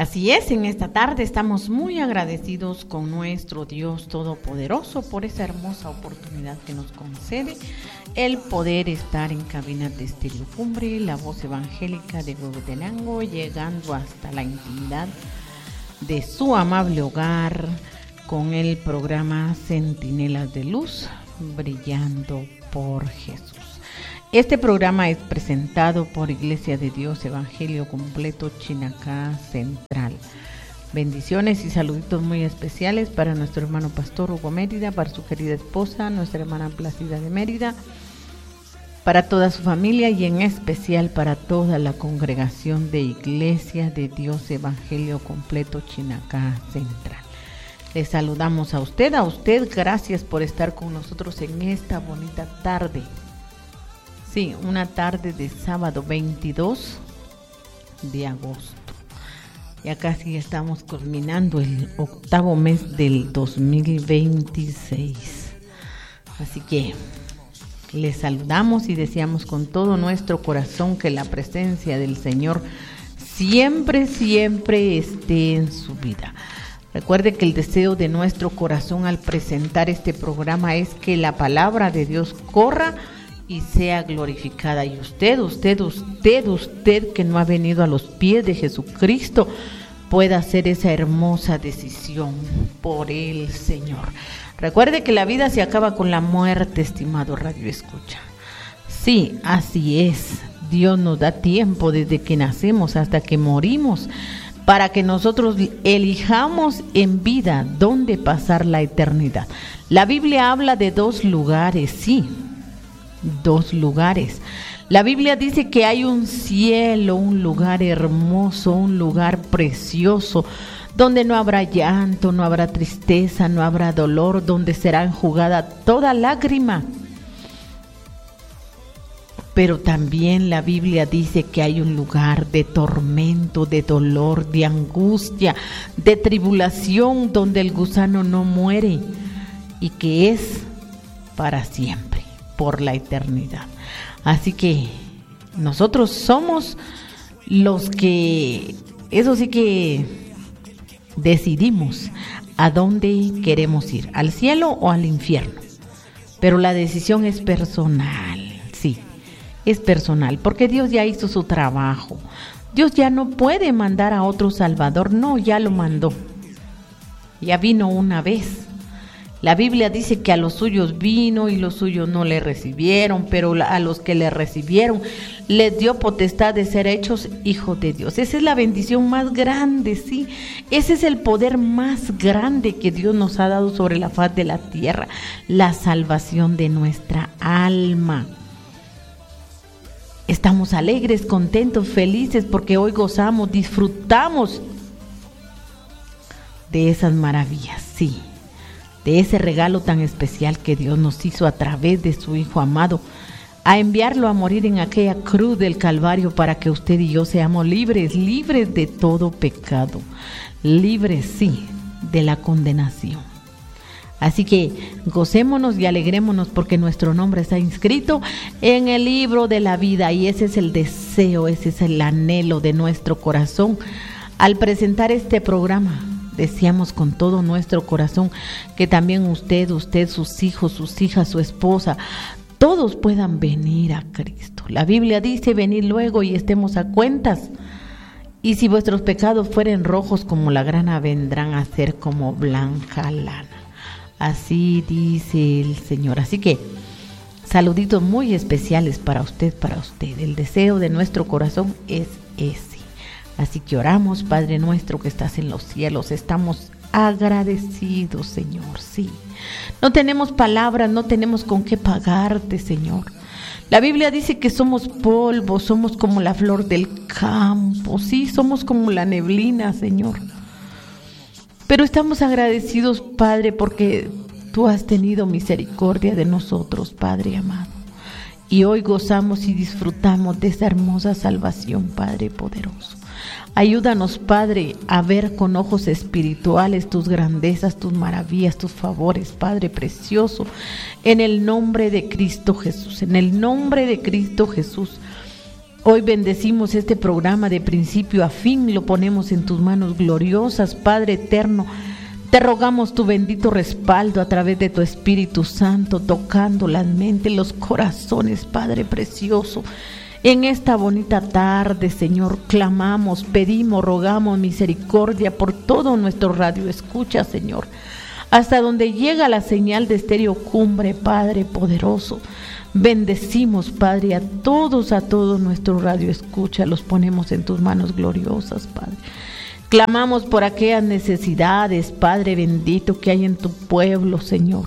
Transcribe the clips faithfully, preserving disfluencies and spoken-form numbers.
Así es, en esta tarde estamos muy agradecidos con nuestro Dios Todopoderoso por esa hermosa oportunidad que nos concede el poder estar en cabina de Estéreo Cumbre, la voz evangélica de Huehuetenango, llegando hasta la intimidad de su amable hogar con el programa Centinelas de Luz, brillando por Jesús. Este programa es presentado por Iglesia de Dios Evangelio Completo Chinacá Central. Bendiciones y saluditos muy especiales para nuestro hermano pastor Hugo Mérida, para su querida esposa, nuestra hermana Plácida de Mérida, para toda su familia y en especial para toda la congregación de Iglesia de Dios Evangelio Completo Chinacá Central. Les saludamos a usted, a usted, gracias por estar con nosotros en esta bonita tarde. Sí, una tarde de sábado veintidós de agosto. Ya casi estamos culminando el octavo mes del dos mil veintiséis. Así que les saludamos y deseamos con todo nuestro corazón que la presencia del Señor siempre, siempre esté en su vida. Recuerde que el deseo de nuestro corazón al presentar este programa es que la palabra de Dios corra y sea glorificada. Y usted, usted, usted, usted que no ha venido a los pies de Jesucristo, pueda hacer esa hermosa decisión por el Señor. Recuerde que la vida se acaba con la muerte, estimado Radio Escucha. Sí, así es. Dios nos da tiempo desde que nacemos hasta que morimos para que nosotros elijamos en vida dónde pasar la eternidad. La Biblia habla de dos lugares, sí. Dos lugares. La Biblia dice que hay un cielo, un lugar hermoso, un lugar precioso, donde no habrá llanto, no habrá tristeza, no habrá dolor, donde será enjugada toda lágrima. Pero también la Biblia dice que hay un lugar de tormento, de dolor, de angustia, de tribulación, donde el gusano no muere y que es para siempre, por la eternidad. Así que nosotros somos los que, eso sí que decidimos a dónde queremos ir, al cielo o al infierno. Pero la decisión es personal, sí, es personal, porque Dios ya hizo su trabajo. Dios ya no puede mandar a otro Salvador, no, ya lo mandó. Ya vino una vez. La Biblia dice que a los suyos vino y los suyos no le recibieron, pero a los que le recibieron les dio potestad de ser hechos hijos de Dios. Esa es la bendición más grande, sí. Ese es el poder más grande que Dios nos ha dado sobre la faz de la tierra, la salvación de nuestra alma. Estamos alegres, contentos, felices porque hoy gozamos, disfrutamos de esas maravillas, sí. De ese regalo tan especial que Dios nos hizo a través de su Hijo amado, a enviarlo a morir en aquella cruz del Calvario para que usted y yo seamos libres, libres de todo pecado, libres, sí, de la condenación. Así que gocémonos y alegrémonos porque nuestro nombre está inscrito en el libro de la vida y ese es el deseo, ese es el anhelo de nuestro corazón al presentar este programa. Deseamos con todo nuestro corazón que también usted, usted, sus hijos, sus hijas, su esposa, todos puedan venir a Cristo. La Biblia dice, venid luego y estemos a cuentas. Y si vuestros pecados fueren rojos como la grana, vendrán a ser como blanca lana. Así dice el Señor. Así que saluditos muy especiales para usted, para usted. El deseo de nuestro corazón es ese. Así que oramos, Padre nuestro que estás en los cielos, estamos agradecidos, Señor, sí. No tenemos palabras, no tenemos con qué pagarte, Señor. La Biblia dice que somos polvo, somos como la flor del campo, sí, somos como la neblina, Señor. Pero estamos agradecidos, Padre, porque tú has tenido misericordia de nosotros, Padre amado. Y hoy gozamos y disfrutamos de esa hermosa salvación, Padre poderoso. Ayúdanos, Padre, a ver con ojos espirituales tus grandezas, tus maravillas, tus favores, Padre precioso, en el nombre de Cristo Jesús, en el nombre de Cristo Jesús. Hoy bendecimos este programa de principio a fin, lo ponemos en tus manos gloriosas, Padre eterno. Te rogamos tu bendito respaldo a través de tu Espíritu Santo, tocando las mentes, los corazones, Padre precioso. En esta bonita tarde, Señor, clamamos, pedimos, rogamos misericordia por todo nuestro radio escucha, Señor. Hasta donde llega la señal de Estéreo Cumbre, Padre poderoso. Bendecimos, Padre, a todos, a todos nuestro radio escucha, los ponemos en tus manos gloriosas, Padre. Clamamos por aquellas necesidades, Padre bendito, que hay en tu pueblo, Señor.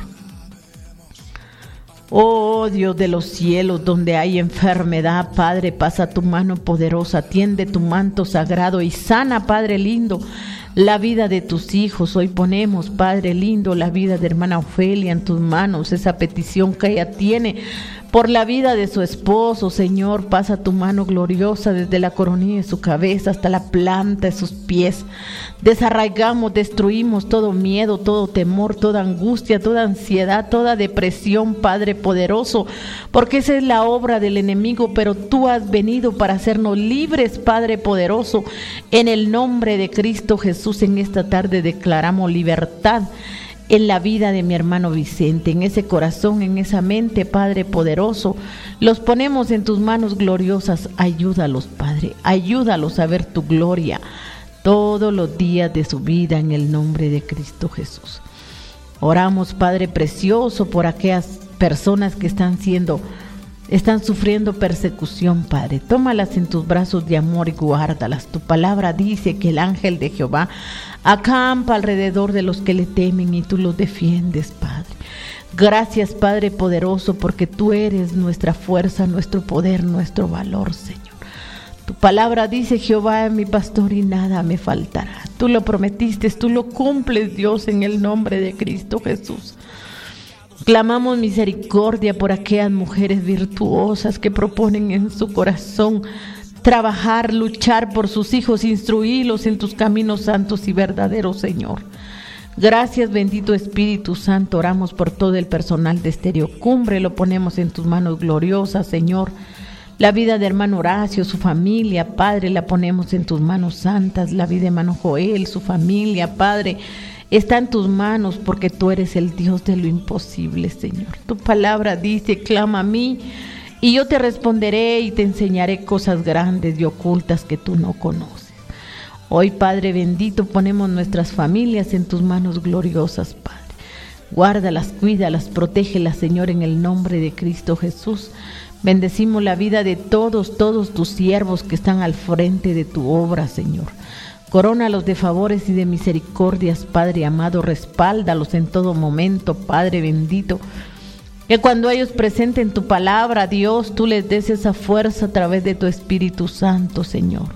Oh Dios de los cielos, donde hay enfermedad, Padre, pasa tu mano poderosa, tiende tu manto sagrado y sana, Padre lindo, la vida de tus hijos. Hoy ponemos, Padre lindo, la vida de hermana Ofelia en tus manos, esa petición que ella tiene por la vida de su esposo, Señor. Pasa tu mano gloriosa desde la coronilla de su cabeza hasta la planta de sus pies. Desarraigamos, destruimos todo miedo, todo temor, toda angustia, toda ansiedad, toda depresión, Padre poderoso, porque esa es la obra del enemigo, pero tú has venido para hacernos libres, Padre poderoso. En el nombre de Cristo Jesús, en esta tarde declaramos libertad en la vida de mi hermano Vicente, en ese corazón, en esa mente, Padre poderoso. Los ponemos en tus manos gloriosas. Ayúdalos, Padre, ayúdalos a ver tu gloria todos los días de su vida, en el nombre de Cristo Jesús. Oramos, Padre precioso, por aquellas personas que están siendo, están sufriendo persecución, Padre. Tómalas en tus brazos de amor y guárdalas. Tu palabra dice que el ángel de Jehová acampa alrededor de los que le temen y tú los defiendes, Padre. Gracias, Padre poderoso, porque tú eres nuestra fuerza, nuestro poder, nuestro valor, Señor. Tu palabra dice: Jehová es mi pastor y nada me faltará. Tú lo prometiste, tú lo cumples, Dios, en el nombre de Cristo Jesús. Clamamos misericordia por aquellas mujeres virtuosas que proponen en su corazón trabajar, luchar por sus hijos, instruirlos en tus caminos santos y verdaderos, Señor. Gracias, bendito Espíritu Santo. Oramos por todo el personal de Estéreo Cumbre, lo ponemos en tus manos gloriosas, Señor. La vida de hermano Horacio, su familia, Padre, la ponemos en tus manos santas. La vida de hermano Joel, su familia, Padre, está en tus manos, porque tú eres el Dios de lo imposible, Señor. Tu palabra dice: clama a mí y yo te responderé y te enseñaré cosas grandes y ocultas que tú no conoces. Hoy, Padre bendito, ponemos nuestras familias en tus manos gloriosas, Padre. Guárdalas, cuídalas, protégelas, Señor, en el nombre de Cristo Jesús. Bendecimos la vida de todos, todos tus siervos que están al frente de tu obra, Señor. Corónalos de favores y de misericordias, Padre amado. Respáldalos en todo momento, Padre bendito. Que cuando ellos presenten tu palabra, Dios, tú les des esa fuerza a través de tu Espíritu Santo, Señor.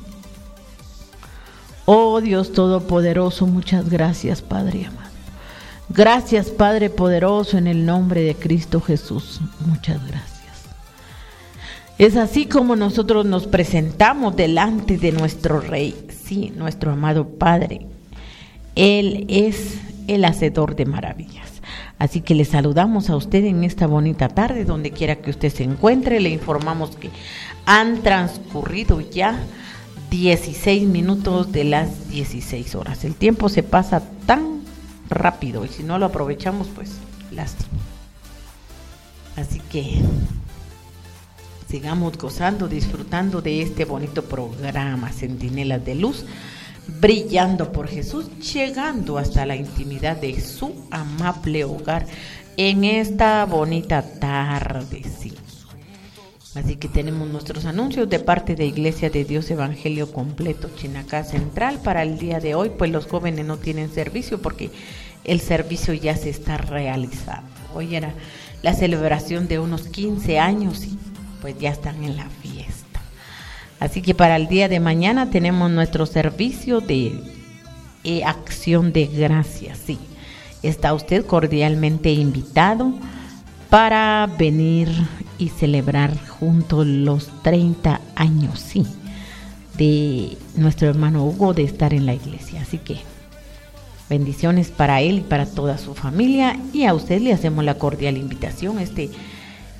Oh Dios Todopoderoso, muchas gracias, Padre amado. Gracias, Padre poderoso, en el nombre de Cristo Jesús. Muchas gracias. Es así como nosotros nos presentamos delante de nuestro Rey, sí, nuestro amado Padre. Él es el hacedor de maravillas. Así que le saludamos a usted en esta bonita tarde, donde quiera que usted se encuentre. Le informamos que han transcurrido ya dieciséis minutos de las dieciséis horas. El tiempo se pasa tan rápido y si no lo aprovechamos, pues lástima. Así que sigamos gozando, disfrutando de este bonito programa, Centinelas de Luz, brillando por Jesús, llegando hasta la intimidad de su amable hogar en esta bonita tarde, sí. Así que tenemos nuestros anuncios de parte de Iglesia de Dios Evangelio Completo Chinacá Central. Para el día de hoy, pues los jóvenes no tienen servicio porque el servicio ya se está realizando. Hoy era la celebración de unos quince años y pues ya están en la fiesta. Así que para el día de mañana tenemos nuestro servicio de eh, acción de gracias, sí. Está usted cordialmente invitado para venir y celebrar juntos los treinta años, sí, de nuestro hermano Hugo de estar en la iglesia. Así que bendiciones para él y para toda su familia, y a usted le hacemos la cordial invitación este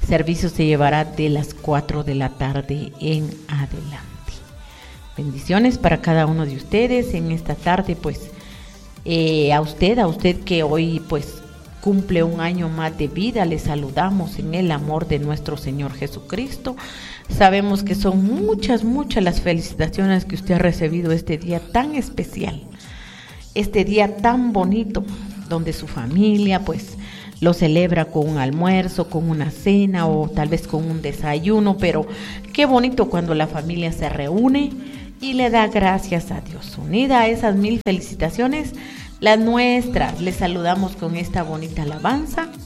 servicio se llevará de las cuatro de la tarde en adelante. Bendiciones para cada uno de ustedes en esta tarde, pues eh, a usted, a usted que hoy pues cumple un año más de vida, le saludamos en el amor de nuestro Señor Jesucristo. Sabemos que son muchas, muchas las felicitaciones que usted ha recibido este día tan especial, este día tan bonito, donde su familia pues lo celebra con un almuerzo, con una cena o tal vez con un desayuno, pero qué bonito cuando la familia se reúne y le da gracias a Dios. Unida a esas mil felicitaciones, las nuestras, les saludamos con esta bonita alabanza